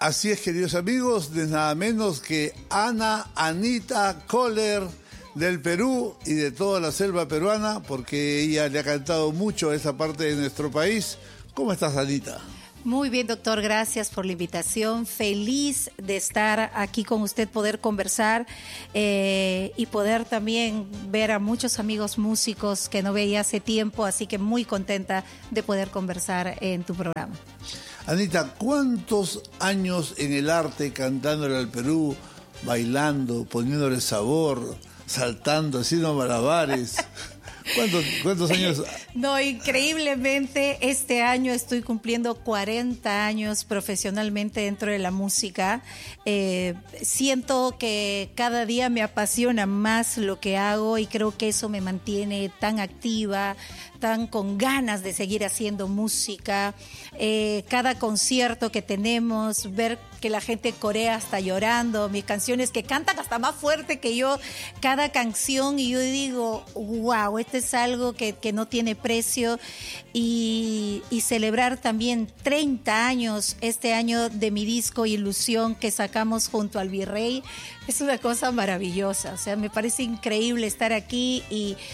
Así es, queridos amigos, de nada menos que Anita Koller del Perú y de toda la selva peruana, porque ella le ha cantado mucho a esa parte de nuestro país. ¿Cómo estás, Anita? Muy bien, doctor, gracias por la invitación. Feliz de estar aquí con usted, poder conversar y poder también ver a muchos amigos músicos que no veía hace tiempo, así que muy contenta de poder conversar en tu programa. Anita, ¿cuántos años en el arte cantándole al Perú, bailando, poniéndole sabor, saltando, haciendo malabares? ¿Cuántos años? No, increíblemente este año estoy cumpliendo 40 años profesionalmente dentro de la música. Siento que cada día me apasiona más lo que hago y creo que eso me mantiene tan activa, tan con ganas de seguir haciendo música. Cada concierto que tenemos, ver que la gente corea hasta llorando, mis canciones que cantan hasta más fuerte que yo, cada canción, y yo digo, wow, esto es algo que no tiene precio, y celebrar también 30 años este año de mi disco Ilusión que sacamos junto al Virrey, es una cosa maravillosa. O sea, me parece increíble estar aquí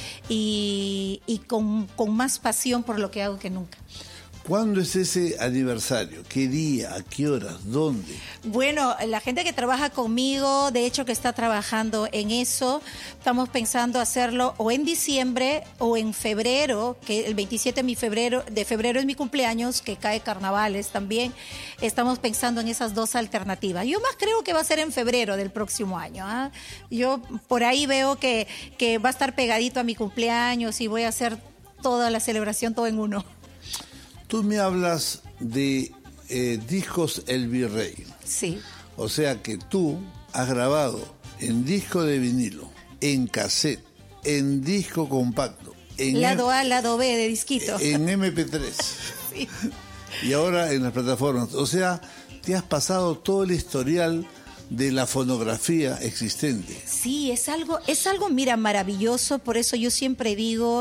y con más pasión por lo que hago que nunca. ¿Cuándo es ese aniversario? ¿Qué día? ¿A qué horas? ¿Dónde? Bueno, la gente que trabaja conmigo, de hecho que está trabajando en eso, estamos pensando hacerlo o en diciembre o en febrero, que el 27 de febrero es mi cumpleaños, que cae carnavales también. Estamos pensando en esas dos alternativas. Yo más creo que va a ser en febrero del próximo año. Yo por ahí veo que va a estar pegadito a mi cumpleaños y voy a hacer toda la celebración todo en uno. Tú me hablas de discos El Virrey. Sí. O sea que tú has grabado en disco de vinilo, en cassette, en disco compacto, en lado A, lado B de disquito. En MP3. Sí. Y ahora en las plataformas. O sea, te has pasado todo el historial de la fonografía existente. Sí, es algo, mira, maravilloso. Por eso yo siempre digo,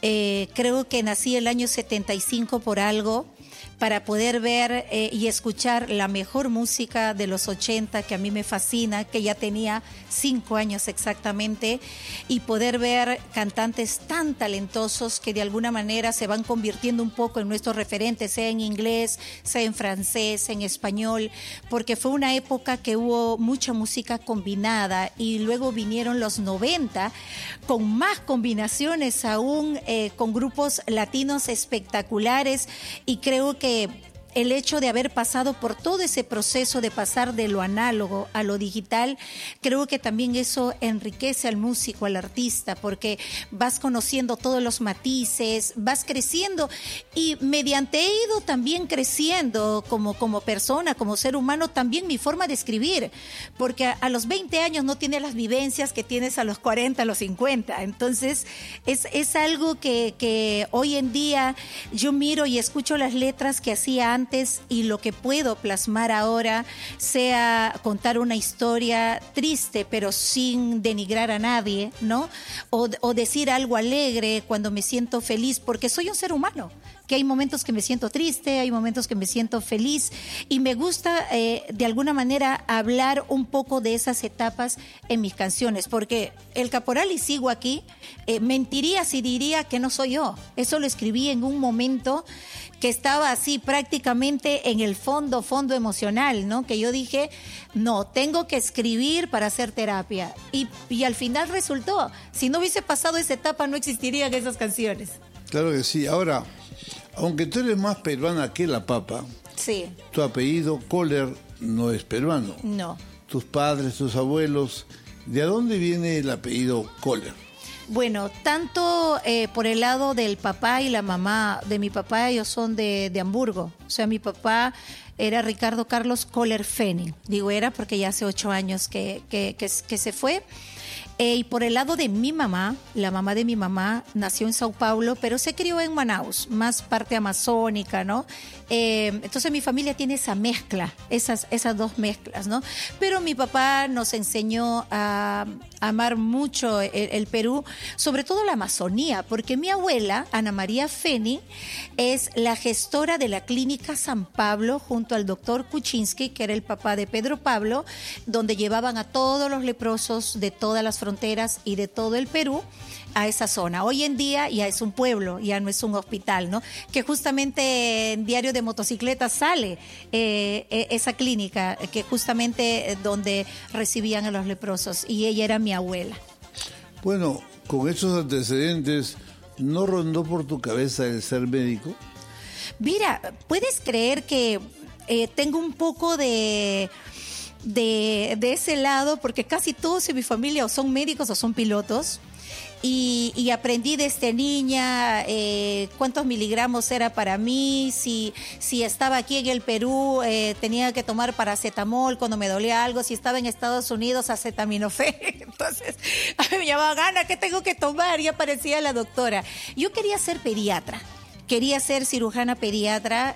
creo que nací el año 75 por algo, para poder ver y escuchar la mejor música de los 80, que a mí me fascina, que ya tenía 5 años exactamente, y poder ver cantantes tan talentosos que de alguna manera se van convirtiendo un poco en nuestros referentes, sea en inglés, sea en francés, en español, porque fue una época que hubo mucha música combinada, y luego vinieron los 90 con más combinaciones aún, con grupos latinos espectaculares, y creo que el hecho de haber pasado por todo ese proceso de pasar de lo análogo a lo digital, creo que también eso enriquece al músico, al artista, porque vas conociendo todos los matices, vas creciendo, y mediante he ido también creciendo como persona, como ser humano, también mi forma de escribir, porque a los 20 años no tienes las vivencias que tienes a los 40, a los 50, entonces es algo que hoy en día yo miro y escucho las letras que hacía antes, y lo que puedo plasmar ahora, sea contar una historia triste pero sin denigrar a nadie, ¿no? O decir algo alegre cuando me siento feliz, porque soy un ser humano, que hay momentos que me siento triste, hay momentos que me siento feliz, y me gusta de alguna manera hablar un poco de esas etapas en mis canciones, porque El Caporal y Sigo Aquí, mentiría si diría que no soy yo. Eso lo escribí en un momento que estaba así prácticamente en el fondo emocional, ¿no? Que yo dije, no, tengo que escribir para hacer terapia. Y al final resultó. Si no hubiese pasado esa etapa, no existirían esas canciones. Claro que sí. Ahora, aunque tú eres más peruana que la papa, sí, tu apellido Koller no es peruano. No. Tus padres, tus abuelos, ¿de dónde viene el apellido Koller? Bueno, tanto por el lado del papá y la mamá de mi papá, ellos son de Hamburgo. O sea, mi papá era Ricardo Carlos Koller Pfennig. Digo era porque ya hace 8 años que se fue. Y por el lado de mi mamá, la mamá de mi mamá nació en Sao Paulo, pero se crió en Manaus, más parte amazónica, ¿no? Entonces mi familia tiene esa mezcla, esas dos mezclas, ¿no? Pero mi papá nos enseñó a amar mucho el Perú, sobre todo la Amazonía, porque mi abuela, Ana María Pfennig, es la gestora de la clínica Clínica San Pablo junto al doctor Kuczynski, que era el papá de Pedro Pablo, donde llevaban a todos los leprosos de todas las fronteras y de todo el Perú a esa zona. Hoy en día ya es un pueblo, ya no es un hospital, ¿no? Que justamente en Diario de Motocicletas sale esa clínica, que justamente donde recibían a los leprosos, y ella era mi abuela. Bueno, con esos antecedentes, ¿no rondó por tu cabeza el ser médico? Mira, ¿puedes creer que tengo un poco de ese lado? Porque casi todos en mi familia o son médicos o son pilotos. Y aprendí desde niña cuántos miligramos era para mí, si estaba aquí en el Perú tenía que tomar paracetamol cuando me dolía algo, si estaba en Estados Unidos acetaminofén. Entonces a mí me llamaba, Ana, ¿qué tengo que tomar? Y aparecía la doctora. Yo quería ser pediatra, quería ser cirujana pediatra,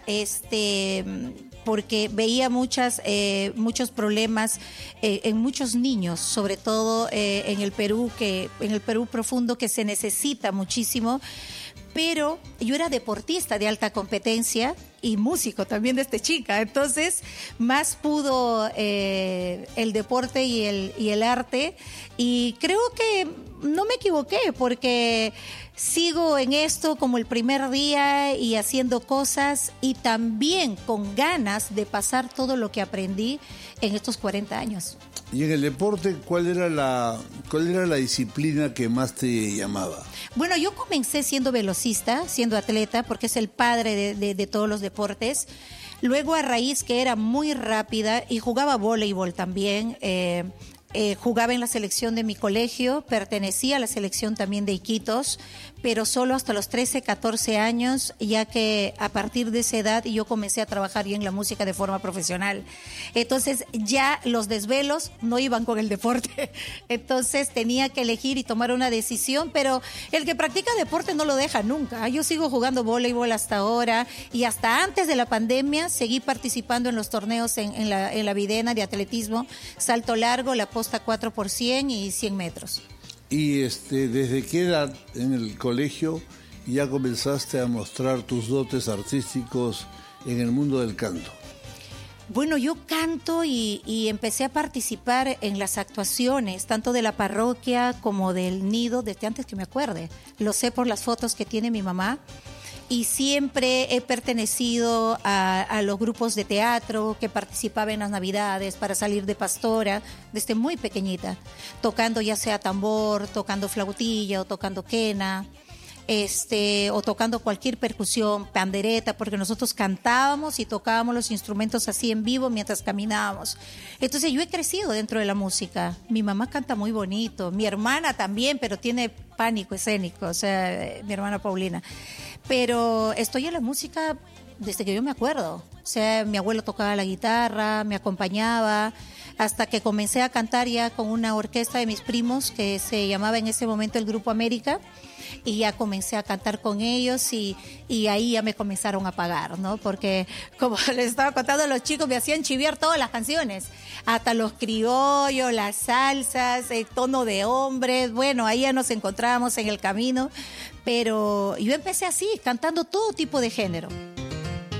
porque veía muchos problemas en muchos niños, sobre todo en el Perú profundo, que se necesita muchísimo. Pero yo era deportista de alta competencia y músico también desde chica, entonces más pudo el deporte y el arte, y creo que no me equivoqué porque sigo en esto como el primer día y haciendo cosas, y también con ganas de pasar todo lo que aprendí en estos 40 años. Y en el deporte, ¿cuál era la disciplina que más te llamaba? Bueno, yo comencé siendo velocista, siendo atleta, porque es el padre de todos los deportes. Luego, a raíz que era muy rápida y jugaba voleibol también, jugaba en la selección de mi colegio, pertenecía a la selección también de Iquitos, pero solo hasta los 13, 14 años, ya que a partir de esa edad yo comencé a trabajar ya en la música de forma profesional. Entonces ya los desvelos no iban con el deporte, entonces tenía que elegir y tomar una decisión, pero el que practica deporte no lo deja nunca. Yo sigo jugando voleibol hasta ahora, y hasta antes de la pandemia seguí participando en los torneos en la Videna de atletismo, salto largo, la posta 4x100 y 100 metros. ¿Y desde qué edad en el colegio ya comenzaste a mostrar tus dotes artísticos en el mundo del canto? Bueno, yo canto y empecé a participar en las actuaciones, tanto de la parroquia como del nido, desde antes que me acuerde. Lo sé por las fotos que tiene mi mamá. Y siempre he pertenecido a los grupos de teatro que participaba en las Navidades para salir de pastora desde muy pequeñita, tocando ya sea tambor, tocando flautilla o tocando quena, o tocando cualquier percusión, pandereta, porque nosotros cantábamos y tocábamos los instrumentos así en vivo mientras caminábamos. Entonces yo he crecido dentro de la música. Mi mamá canta muy bonito, mi hermana también, pero tiene pánico escénico, o sea, mi hermana Paulina. Pero estoy en la música desde que yo me acuerdo. O sea, mi abuelo tocaba la guitarra, me acompañaba, hasta que comencé a cantar ya con una orquesta de mis primos que se llamaba en ese momento el Grupo América, y ya comencé a cantar con ellos, y ahí ya me comenzaron a pagar, ¿no? Porque, como les estaba contando, los chicos me hacían chiviar todas las canciones, hasta los criollos, las salsas, el tono de hombres. Bueno, ahí ya nos encontrábamos en el camino, pero yo empecé así, cantando todo tipo de género.